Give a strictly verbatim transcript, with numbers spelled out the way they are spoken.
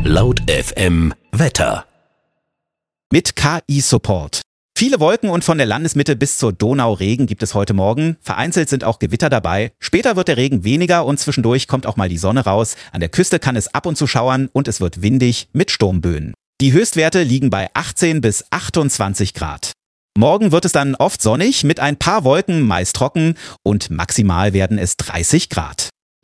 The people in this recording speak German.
Laut F M Wetter. Mit K I-Support. Viele Wolken und von der Landesmitte bis zur Donau Regen gibt es heute Morgen. Vereinzelt sind auch Gewitter dabei. Später wird der Regen weniger und zwischendurch kommt auch mal die Sonne raus. An der Küste kann es ab und zu schauern und es wird windig mit Sturmböen. Die Höchstwerte liegen bei achtzehn bis achtundzwanzig Grad. Morgen wird es dann oft sonnig mit ein paar Wolken, meist trocken und maximal werden es dreißig Grad.